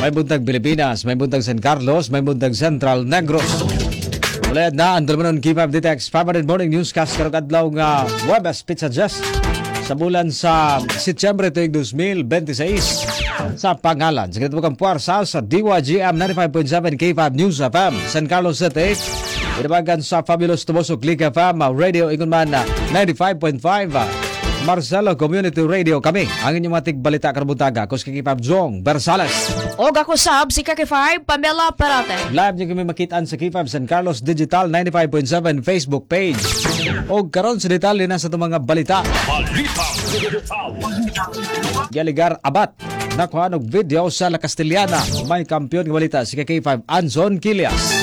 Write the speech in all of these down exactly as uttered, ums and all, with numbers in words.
May buntag Pilipinas, may buntag San Carlos, may buntag Central Negros. Ulit na, ang dalaman ng K five D T X Favorite Morning Newscast karong adlaw nga Webes Pizza Jess sa bulan sa Setyembre tuig two thousand twenty-six sa pangalan sa kinatubukang puwersa sa D Y G M ninety-five point seven K five News F M San Carlos City, inabagan sa Fabulous Tumoso Click F M Radio ingon man ninety-five point five Marcelo Community Radio kami ang inyong mga tigbalita karabutaga kus kay K five Jong Bersales o ako sab si K five Pamela Parate. Live niyo kami makitaan sa K five San Carlos Digital ninety-five point seven Facebook page. O karon sa detalye na sa itong mga balita. Galigar Abat nakuha ng video sa La Castellana. May kampiyon ng balita si K five Anson Quilias.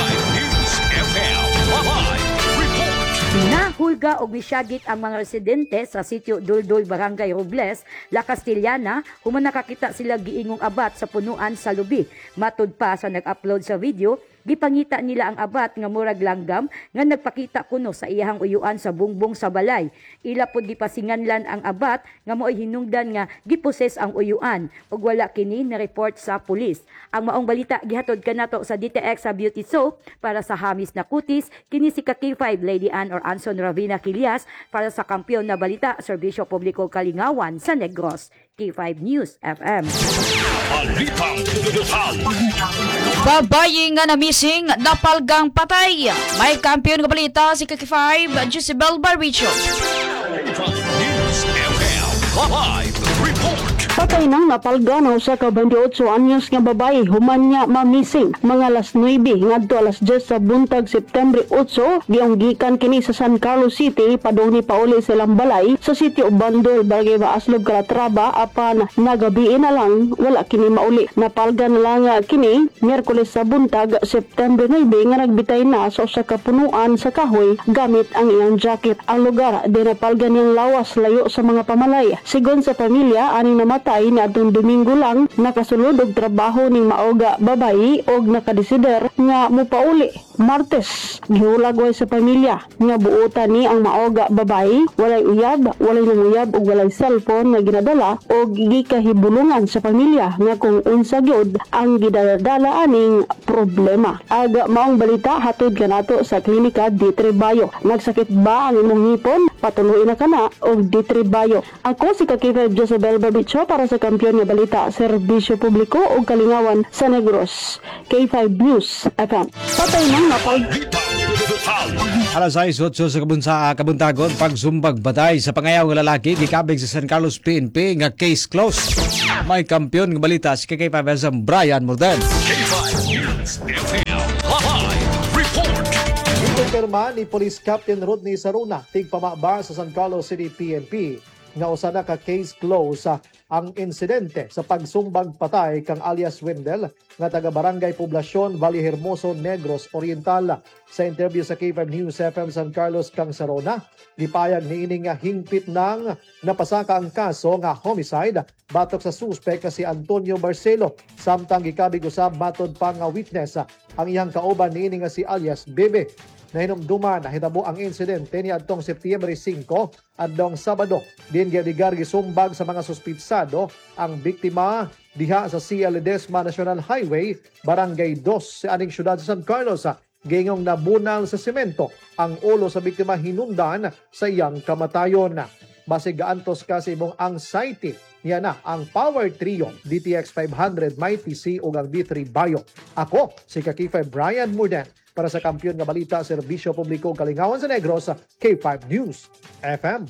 Nahulga og misyagit ang mga residente sa sitio Duldul, Barangay Robles, La Castellana, human nakakita sila giingong abat sa punuan sa lubi. Matud pa sa nag-upload sa video, gipangita nila ang abat nga murag langgam nga nagpakita kuno sa iyahang uyuan sa bungbong sa balay. Ila pod gipasinganlan ang abat nga mo'y hinungdan nga giposes ang uyuan ug wala kini na report sa pulis. Ang maong balita gihatod kanato sa D T X sa Beauty Soap para sa hamis na kutis, kini si K five Lady Ann or Anson Ravina Quilias para sa kampiyon na balita Serbisyo Publiko Kalingawan sa Negros. K five News F M. Babayi nga na missing, napalgang patay. May kampiyon nga balita si K five Jezebel Barbicho. Patay nang napalga na usa ka twenty-eight anyos nga babae human niya mamising mga alas nine ngadto alas ten sa buntag September eight gianggikan kini sa San Carlos City padung ni pauli silang balay sa sitio Bandol Barangay Baaslog Calatrava apan nagabi na lang wala kini mauli. Napalga na lang kini Miyerkules sa buntag September nine nga nagbitay na sa usa ka punuan sa kahoy gamit ang iyang jacket. Ang lugar dinapalga niyang lawas layo sa mga pamalay. Sigon sa pamilya ani namatay tay na atong Domingo lang nakasulod og trabaho ning maoga babayi og nakadesider nga mupauli Martes. Gihulagway sa pamilya nga buotan ni ang maoga babayi walay uyab, walay nanguyab og walay cellphone nga ginadala og gikahibulungan sa pamilya nga kung unsa gyud ang gidadala aning problema. Aga maong balita hatod kanato sa klinika D three Bayo. Nagsakit ba ang imong ngipon? Patuloy na kana og D three Bayo. Ako si K five Jezebel Barbicho para sa kampiyon nga balita Serbisyo Publiko o Kalingawan sa Negros. K five News F M. Patay nang napal. Alas sais otso sa kabunsa kabuntagon pagsumbag batay sa pangayaw nga lalaki gikabig sa San Carlos P N P nga case closed. May kampiyon nga balita si K five Brian Morden. K five News F M Live Report. Ipirma ni Police Captain Rodney Saruna tigpamaba sa San Carlos City P N P nga usa na ka case close sa ang insidente sa pagsumbag patay kang alias Wendell nga taga Barangay Poblasyon, Valle Hermoso, Negros Oriental. Sa interview sa K five News F M San Carlos kang Sarona, gipayag niini nga hingpit nang napasaka ang kaso nga homicide batok sa suspect nga si Antonio Barcelo. Samtang gikabig usab matod pa nga witness ang iyang kauban niini nga si alias Bebe. Nahinumduman na hitabo ang insidente ni adtong Setyembre five adtong Sabado. Din gidigar gisumbag sa mga suspitsado ang biktima diha sa C. Ledesma National Highway, Barangay two sa aning syudad sa San Carlos. Gingong nabunal sa semento ang ulo sa biktima hinundan sa iyang kamatayon. Base gaantos ka sa imong anxiety niya na ang Power Trio D T X five hundred Mighty C ug ang D three Bayo. Ako si K five Brian Morden para sa kampiyon nga balita Serbisyo Publiko Kalingawan sa Negros sa K five News F M.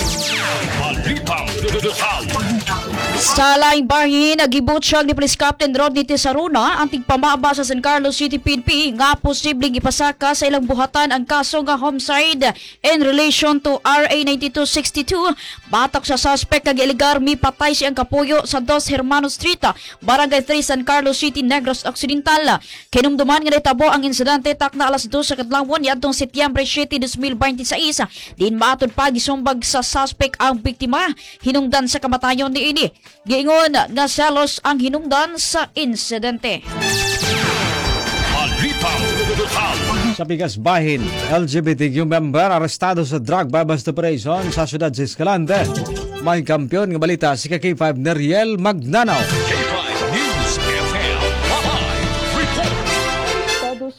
Sa laing bahin, nagibutsyag ni Police Captain Rodney Tesaruna ang tigpamaba sa San Carlos City P N P nga posibleng ipasaka sa ilang buhatan ang kaso nga homicide in relation to R A ninety-two sixty-two. Batok sa suspect kag iligar mi patay siyang kapuyo sa Dos Hermanos Street, Barangay three, San Carlos City, Negros Occidental. Kinumduman nga natabo ang insidente tak na alas dos sa kadlawon niadtong Setyembre seven, two thousand twenty-six. Din maatod pa gisumbag sa suspect ang biktima hinungdan sa kamatayon niini. Giingon nga selos ang hinungdan sa insidente. Sa Pigas Bahin, L G B T Q member arestado sa drug bust operation sa siyudad sa Escalante. May kampiyon nga balita si K five Neriel Magnanaw. K five News F M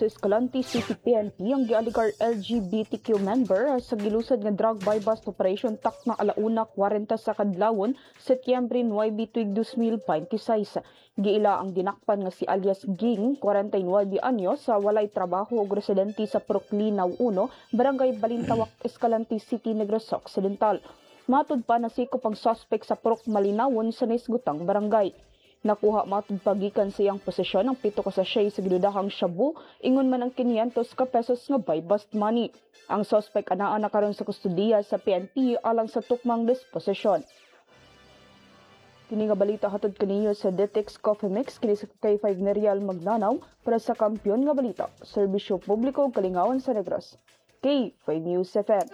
sa Escalante City P N P ang gialigar L G B T Q member sa gilusad nga drug buy-bust operation takna alauna kwarenta sa kadlawon Setyembre nine tuig two thousand twenty-six. Giila ang dinakpan nga si alias Ging, forty-nine anyos, sa walay trabaho ug residente sa Proclinaw one, Barangay Balintawak, Escalante City, Negros Occidental. Matud pa na sikop ang suspect sa Proc Malinawon sa Nisgutang Barangay. Nakuha matud pagikan sa iyang posisyon ang pito ka sachet sa gidudahang shabu, ingon man ang five hundred ka pesos nga buy-bust money. Ang suspect anaa na karon sa kustudiya sa P N P alang sa tukmang disposisyon. Kini nga balita hatod kaniyo sa Detex Coffee Mix kini sa K five Nerial Magnanaw para sa Kampiyon nga balita, serbisyo publiko ug kalingawan sa Negros. K five News F M.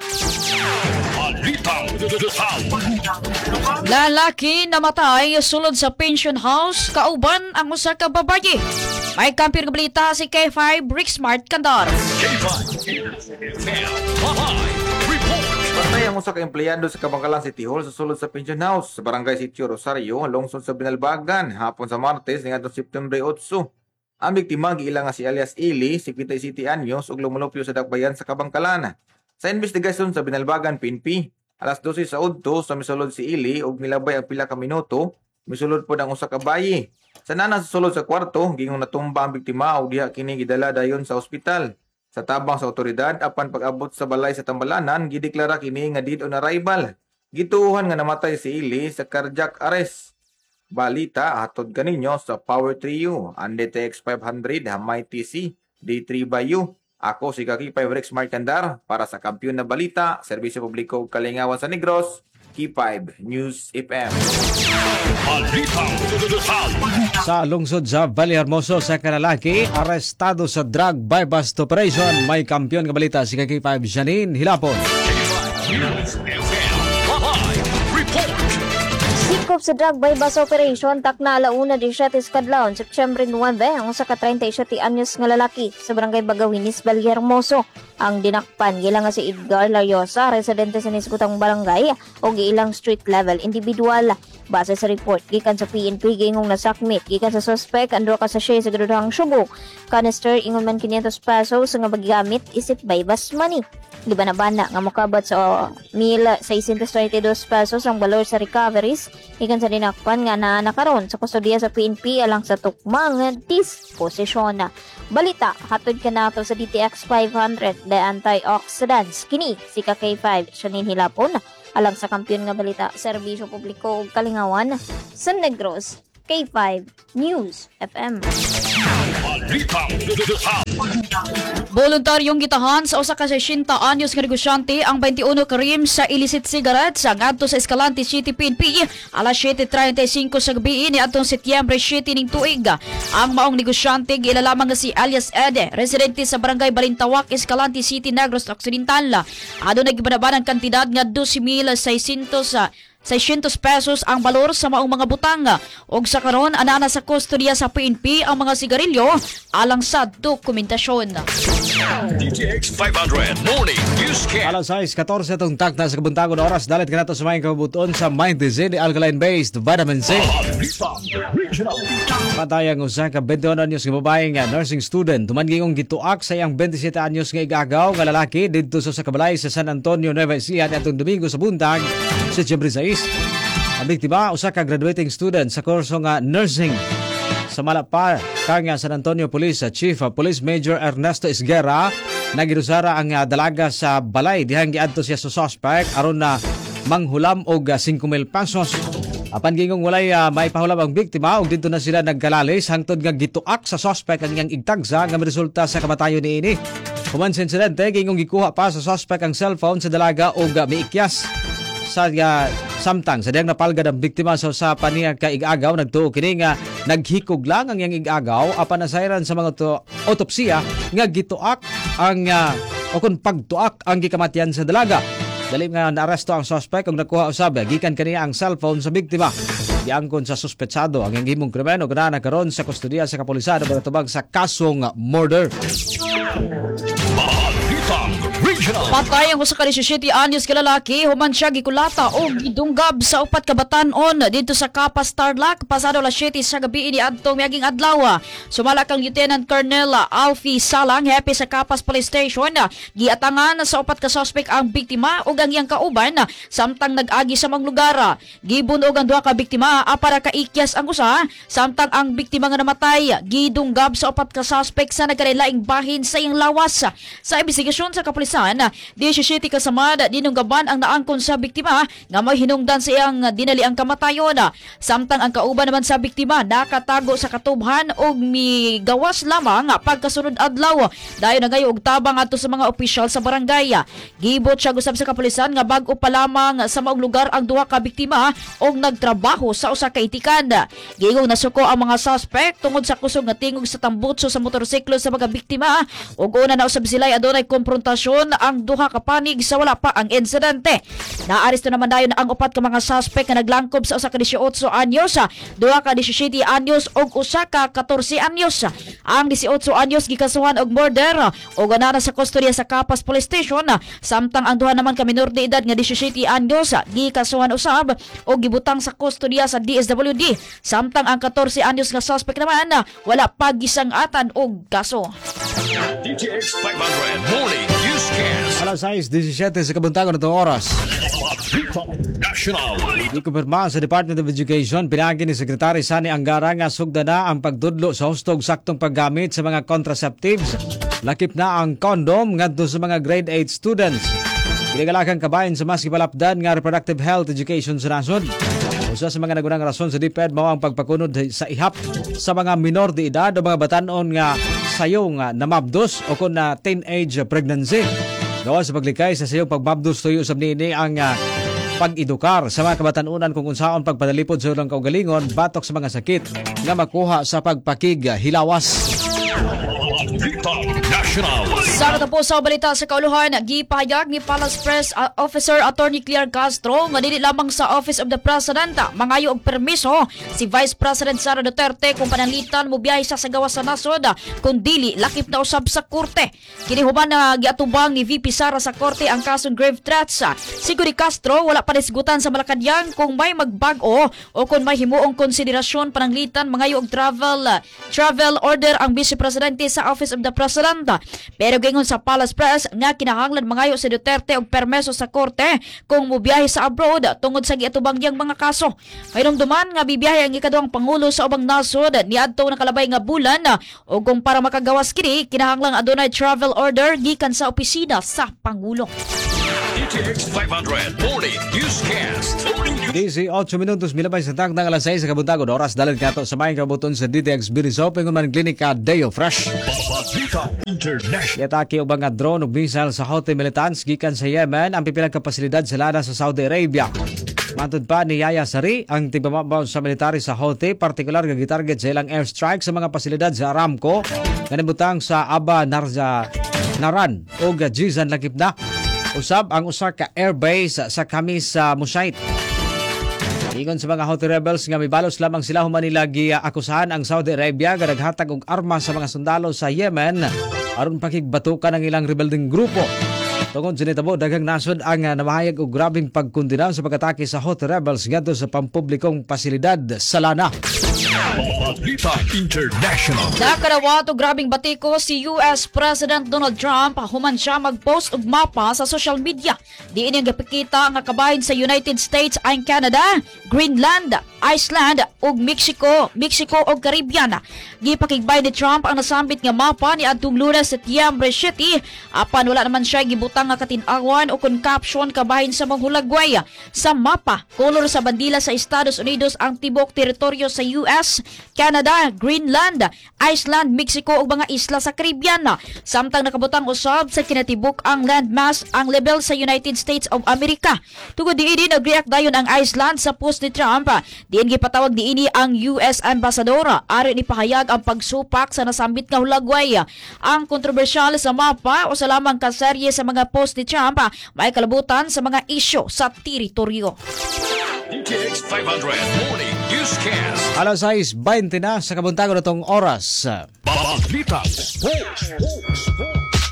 Lalaki namatay sulod sa pension house kauban ang usa ka babaye. May kampiyon nga balita si K five Ricksmart Kandar. K five F M. Live report. Patay ang usa ka empleyado sa Kabangkalan City Hall sa sulod sa pension house sa Barangay Sitio Rosario, lungsod sa Binalbagan, hapon sa Martes niadtong September eight. Ang biktima giila nga si alias Ili, fifty-seven anyos ug lumulupyo sa dakbayan sa Kabangkalan. Sa investigasyon sa Binalbagan P N P, alas twelve sa udto sa misulod si Ili ug milabay ang pila ka minuto, misulod pod ang usa ka bayi. Sa nana sa sulod sa kwarto, gingong natumba ang biktima ug diha kini gidala dayon sa ospital. Sa tabang sa otoridad, apan pag-abot sa balay sa Tambalanan, gideklara kini nga dead on arrival. Gituohan nga namatay si Ili sa cardiac arrest. Balita hatod kaninyo sa Power Trio, ang D T X five hundred, Hamay T C, D three Bayu. Ako si K five Rex Marcandar para sa Kampiyon na Balita, Serbisyo Publiko ug Kalingawan sa Negros, K five News F M. Sa lungsod sa Vallehermoso, sa kalalaki, arestado sa drug buy-bust operation. May kampiyon nga balita si K five Janine Hilapon. News F M. Live report. Sikop sa drug buy-bust operation takna alauna seventeen kadlawon September nine ang usa ka thirty-seven anyos nga lalaki sa Barangay Bagawinis, Vallehermoso. Ang dinakpan gila nga si Edgar Lariosa, residente sa Nisgutang Barangay o giilang street level individual. Base sa report gikan sa P N P, gingong nasakmit gikan sa suspect ang duha ka sachet sa gidudahang subok. Canister ingon man five hundred pesos nga maggamit isip buy-bust money. Gibanabana nga mokabat sa one thousand six hundred twenty-two pesos ang valor sa recoveries gikan sa dinakpan nga naa na karon sa kustudiya sa P N P alang sa tukmang disposisyon. Balita hatod kanato sa D T X five hundred, the antioxidants kini si K five Janine Hilapon alang sa Kampiyon nga balita, Serbisyo Publiko ug Kalingawan sa Negros, K five News F M. Voluntaryong gitahan sa usa ka sixty anyos nga negosyante ang twenty-one ka rim sa illicit cigarettes sa ngadto sa Escalante City P N P alas seven thirty-five sa gabi ni atong Setyembre seven ning tuig. Ang maong negosyante giila lamang nga si alias Ede, residente sa Barangay Balintawak, Escalante City, Negros Occidental. Adunay gibanaban ang kantidad nga twelve thousand six hundred pesos ang balor sa maong mga butang. Og sa karon anana sa kustodiya sa P N P ang mga sigarilyo alang sa dokumentasyon. D T X five hundred Morning Newscast. Alas sais fourteen itong takta sa kabuntagon na oras. Dalit ka na ito sa maing kabubuton sa Mind Z, alkaline-based vitamin C. Patayang usa ka twenty-one anyos nga babae nga nursing student. Tumangingong gituak sa iyang twenty-seven anyos nga igagaw nga lalaki didto sa kabalay sa San Antonio, Nueva Ecija atong Domingo sa buntag sa Setyembre six. Ang biktima usa ka graduating student sa kurso nga nursing sa Malapar kang San Antonio Police Chief Police Major Ernesto Isguera nagirusara ang dalaga sa balay dihang giadto siya sa suspect aron na manghulam og five mil pesos. Apan gingong walay uh, may pahulam ang biktima ug didto na sila nagkalalis hangtod nga gituak sa suspect ang iyang igtagsa nga resulta sa kamatayon niini. Human sa insidente gingong gikuha pa sa suspect ang cellphone sa dalaga ug uh, miikyas sa uh, samtang sa diyang napalgad ang biktima sa usapan niya ka igagaw nagtuo kini nga naghikog lang ang iyang igagaw apan nasayran sa mga to, autopsiya nga gituak ang uh, o kung pagtuak ang gikamatian sa dalaga. Dali nga naaresto ang suspect ug nakuha usab gikan kaniya ang cellphone sa biktima. Giangkon sa suspetsado ang iyang himong krimen ug naa karon sa kustodiya sa kapulisan para tubag sa kasong murder. Balitang Regional. National. Patay ang usa ka disisiete anyos ka lalaki human siya gikulata o gidunggab sa upat ka batan-on dito sa Kapas Tarlac pasado alas siyete sa gabi ini adtong miaging adlaw. Sumala kang Lieutenant Colonel Alfie Salang hepe sa Kapas Police Station giatangan sa upat ka suspect ang biktima ug ang iyang kauban samtang nag-agi sa mga lugar. Gibunog ang duha ka biktima para kaikyas ang usa samtang ang biktima nga namatay gidunggab sa upat ka suspect sa nagkalaing bahin sa iyang lawas. Sa investigasyon sa kapulisan, disisiete kasamad dinunggaban ang naangkon sa biktima nga may hinungdan sa iyang dinali ang kamatayon. Samtang ang kauban naman sa biktima nakatago sa katubhan og migawas lamang pagkasunod adlaw. Dayon na gayo og tabang adto sa mga opisyal sa barangay. Gibot siya gusab sa kapulisan nga bag-o pa lamang sa maong lugar ang duha ka biktima og nagtrabaho sa usa ka itikan. Gingong nasuko ang mga suspect tungod sa kusog nga tingog sa tambutso sa motorsiklo sa mga biktima ug una na usab sila adunay konfrontasyon ang duha ka panig sa wala pa ang insidente. Naaresto naman dayon ang upat ka mga suspect nga naglangkob sa usa ka labing-apat anyos, duha ka labing-siyete anyos ug usa ka katorse anyos. Ang labing-apat anyos gikasuhan og murder ug anana sa kustodiya sa Kapas Police Station samtang ang duha naman ka minor de edad nga labing-siyete anyos gikasuhan usab og gibutang sa kustodiya sa D S W D samtang ang katorse anyos nga suspect naman wala pa gisang-atan og kaso. D T X five hundred Morning Newscast. Alas sais disisiete sa kabuntagon ng oras. National. Ikumpirma sa Department of Education, pinagi ni Secretary Sani Angara nga sugda na ang pagdudlo sa hustog saktong paggamit sa mga contraceptives. Lakip na ang condom ngadto sa mga grade eight students. Ginagalakan kabayan sa mas kipalapdan nga reproductive health education sa nasod. Usa sa mga nagunang rason sa DepEd mao ang pagpakunod sa ihap sa mga minor de edad o mga batanon nga sayo nga namabdos o kun na teenage pregnancy. Gawa sa paglikay sa sayo pagmabdos tuyo usab niini ang uh, pag-edukar sa mga kabatanunan kung unsaon pagpadalipod sa ulang kaugalingon batok sa mga sakit nga makuha sa pagpakig hilawas. National. Sa katapos sa balita sa kauluhan, gipahayag ni Palace Press uh, Officer Attorney Claire Castro nga dili lamang sa Office of the President mangayo og permiso si Vice President Sara Duterte kung pananglitan mo biyahe sa gawas sa nasod kun dili lakip na usab sa korte. Kini human na giatubang ni V P Sara sa korte ang kasong grave threats. Sigo ni Castro wala pa nisgutan sa Malacañang kung may magbag-o o kung may himuong konsiderasyon pananglitan mangayo og travel uh, travel order ang Vice Presidente sa Office of the President. Pero gingon sa Palace Press nga kinahanglan mangayo si Duterte og permeso sa korte kung mobiyahe sa abroad tungod sa giatubang diyang mga kaso. Mayroong nga bibiyahe ang ikaduhang pangulo sa ubang nasod niadto nakalabay nga bulan o kung para makagawas kini kinahanglan adunay travel order gikan sa opisina sa pangulo. D T X five hundred Morning Newscast. eighteen minutos milabay sa tag ng alas sais sa kabuntagon oras dalan kato sa maing kabuton sa D T X Biriso pengon man klinika Deo Fresh. Balita International. Yatake og mga drone ug missile sa Houthi militants gikan sa Yemen ang pipilang kapasilidad sa lana sa Saudi Arabia. Matud pa ni Yaya Sari ang tigpamabaw sa military sa Houthi partikular nga gitarget sa ilang airstrike sa mga pasilidad sa Aramco nga nibutang sa Aba Narja Naran ug Jizan lakip na. Usab ang usa ka airbase sa Kamis sa Musait. Ingon sa mga Houthi rebels nga mibalos lamang sila human nila giakusahan ang Saudi Arabia nga naghatag og armas sa mga sundalo sa Yemen aron pakigbatukan ang ilang rebelding grupo. Tungod sa nitabo daghang nasod ang uh, namahayag og grabing pagkundina sa pag-atake sa Houthi rebels ngadto sa pampublikong pasilidad sa lana. Balita International. Nakarawato grabing batiko si U S President Donald Trump human siya mag-post og mapa sa social media. Diin ang gipakita nga kabahin sa United States ang Canada, Greenland, Iceland ug Mexico, Mexico ug Caribbean. Gipakigbay ni Trump ang nasambit nga mapa ni adtong Lunes, September City apan wala naman siya gibutang nga katin-awan o kun caption kabahin sa mga hulagway. Sa mapa, kolor sa bandila sa Estados Unidos ang tibok teritoryo sa U S, Canada, Greenland, Iceland, Mexico ug mga isla sa Caribbean. Samtang nakabutang usab sa kinatibuk ang landmass ang level sa United States of America. Tungod diini nag-react dayon ang Iceland sa post ni Trump. Diin gipatawag diini ang U S Ambassador ari ni pahayag ang pagsupak sa nasambit nga hulagway. Ang kontrobersyal sa mapa o sa lamang kaserye sa mga post ni Trump may kalabutan sa mga isyu sa teritoryo. D T X five hundred Morning Newscast. Alas sais twenty na sa kabuntagon natong oras. Balita Sports.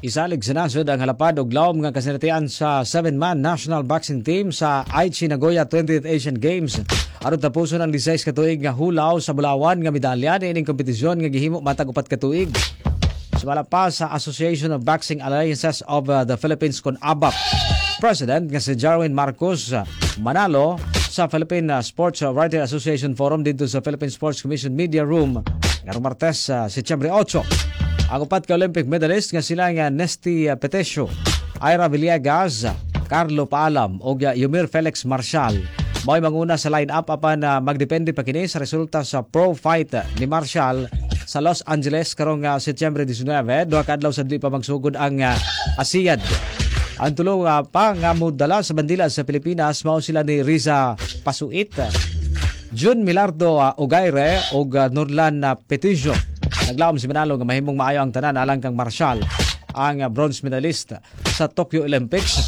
Isalig sa nasod ang halapad og lawom nga kasinatian sa seven-man national boxing team sa Aichi Nagoya twentieth Asian Games. Aron tapuson ang sixteen ka tuig nga hulaw sa bulawan nga medalya niining kompetisyon nga gihimo matag upat ka tuig. Sumala pa sa Association of Boxing Alliances of uh, the Philippines kon A B A P. President nga si Jarwin Marcos uh, manalo sa Philippine uh, Sports Writer Association Forum dito sa Philippine Sports Commission Media Room karong Martes sa uh, Setyembre eight. Ang upat ka Olympic medalist nga sila nga Nesty uh, Petesio, Ira Villegas, Carlo Paalam ug uh, Yumir Felix Marshall mao'y manguna sa line-up apan uh, magdepende pa kini sa resulta sa pro fight uh, ni Marshall sa Los Angeles karong uh, Setyembre nineteen. Duha ka adlaw sa di pa magsugod ang uh, ASEAN. Ang tulong uh, pa nga mudala sa bandila sa Pilipinas mao sila ni Riza Pasuit, Jun Milardo uh, Ugaire ug uh, Nurlan uh, Peticio. Naglaom si Manalo nga mahimong maayo ang tanan alang kang Marshall, ang uh, bronze medalist sa Tokyo Olympics.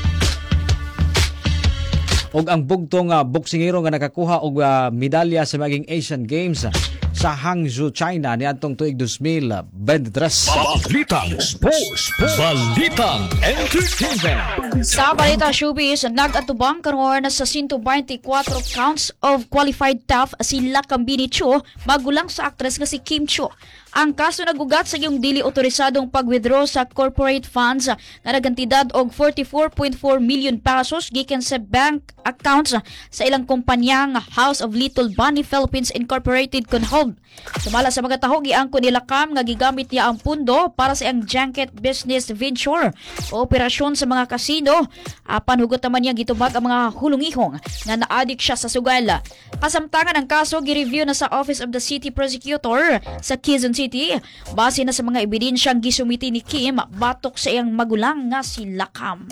Og ang bugtong uh, boksingero nga nakakuha og uh, medalya sa maging Asian Games uh, sa Hangzhou, China niadtong tuig twenty twenty-three. Balitang Sports, Balitang Entertainment. Sa balita showbiz, nag-atubang karon sa one twenty-four counts of qualified theft si Lakambini Cho, magulang sa aktres nga si Kim Cho. Ang kaso nagugat sa iyong dili otorisadong pag-withdraw sa corporate funds nga nagantidad og forty-four point four million pesos gikan sa bank accounts sa ilang kumpanya nga House of Little Bunny Philippines Incorporated kon Home. Sumala sa mga taho giangko ni Lakam nga gigamit niya ang pundo para sa iyang junket business venture o operasyon sa mga kasino. Apan hugot naman niya gitubag ang mga hulungihong nga naadik siya sa sugal. Kasamtangan ang kaso gi-review na sa Office of the City Prosecutor sa Quezon City base na sa mga ebidensyang gisumiti ni Kim batok sa iyang magulang nga si Lakam.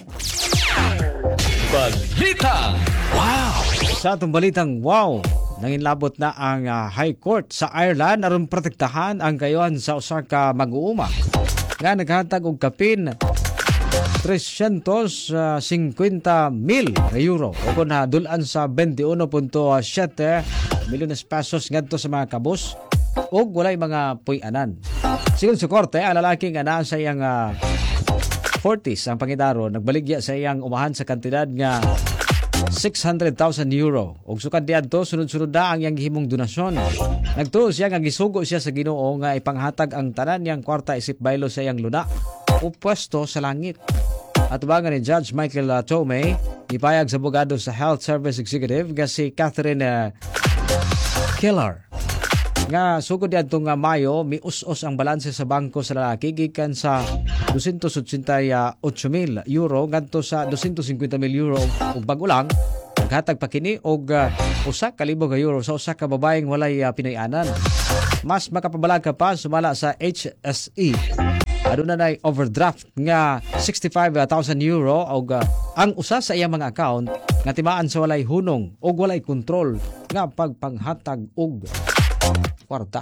Balitang Wow! Sa atong balitang wow, nanginlabot na ang uh, High Court sa Ireland aron protektahan ang kayon sa usa ka mag-uuma nga naghatag og kapin three hundred fifty mil euro o kung nadulan sa twenty-one point seven milyones pesos ngadto sa mga kabus og walay mga puy-anan. Sigon sa korte, ang lalaki nga naa sa iyang uh, forties ang pangidaro nagbaligya sa iyang umahan sa kantidad nga six hundred thousand euro. Og sukad diadto sunod-sunod na ang iyang gihimong donasyon. Nagtuo siya nga gisugo siya sa Ginoo nga ipanghatag ang tanan niyang kwarta isip baylo sa iyang luna o pwesto sa langit. At ubangan ni Judge Michael uh, Tomei, ipayag sa abogado sa Health Service Executive nga si Catherine uh, Keller nga sugod diadto nga Mayo mius-us ang balanse sa bangko sa lalaki gikan sa two hundred eighty-eight mil euro ngadto sa two hundred fifty mil euro ug bag-o lang naghatag pa kini og uh, usa ka libo ka euro sa usa ka babaeng walay uh, pinay-anan. Mas makapabalag ka pa sumala sa H S E. Aduna nay overdraft nga sixty-five thousand euro og uh, ang usa sa iyang mga account nga timaan sa walay hunong og walay kontrol nga pagpanghatag og kwarta.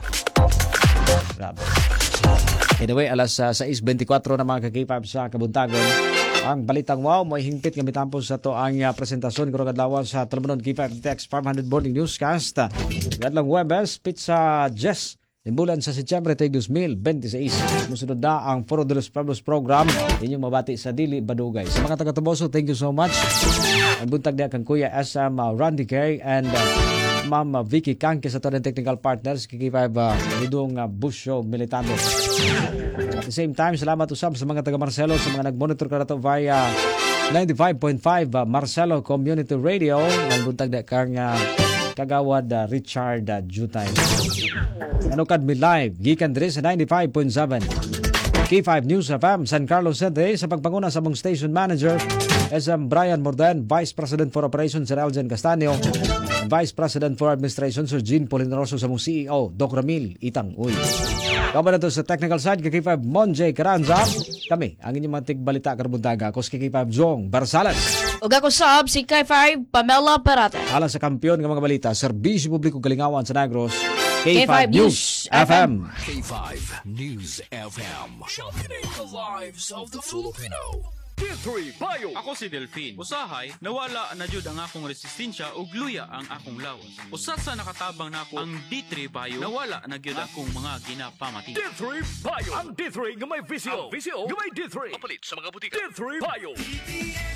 Grabe. Anyway, alas uh, six twenty-four na mga kakipap sa kabuntagon. Ang balitang wow, may hingpit nga mitampos sa to ang uh, presentasyon karong adlaw sa Talmanon K five Text five hundred Morning Newscast. Gadlang Webes, Pizza Jess. Imbulan sa Setyembre twenty twenty-six. Musunod na ang Foro de los Pueblos program. Inyong mabati sa Dili Badugay. Sa mga taga-Tuboso, thank you so much. Ang buntag niya kang Kuya S M uh, Randy Kay and uh, Ma'am uh, Vicky Kangke sa Torrent Technical Partners. Kikipay ba uh, Lidong uh, Busyo Militano. At the same time, salamat usap sa mga taga-Marcelo, sa mga nag-monitor ka na to via ninety-five point five uh, Marcelo Community Radio. Ang buntag niya kang uh, Kagawad uh, Richard uh, Jutay. Anukad mi live gikan diri sa ninety-five point seven K five News F M San Carlos City sa pagpanguna sa mong station manager S M Brian Morden, Vice President for Operations Sir Elgen Castanio, Vice President for Administration Sir Jean Polinoroso sa mong C E O Doc Ramil Itang Uy. Kamo na to sa technical side kay K five Monjay Caranza. Kami ang inyong mga tigbalita karbuntaga ako si K five Jong Barsales. Ug ako sab si K five Pamela Parate. Alang sa kampiyon ng mga balita, serbisyo publiko galingawan sa Negros. K five News F M. K five News F M. Championing the lives of the Filipino. D three Bio. Ako si Delphine. Usahay, nawala na jud ang akong resistensya ug luya ang akong lawas. Usa sa nakatabang nako ang D three Bio, nawala na gyud akong mga ginapamati. D three Bio. Ang D three nga may visio. Ang visio nga may D three. Kapalit sa mga butika. D three Bio.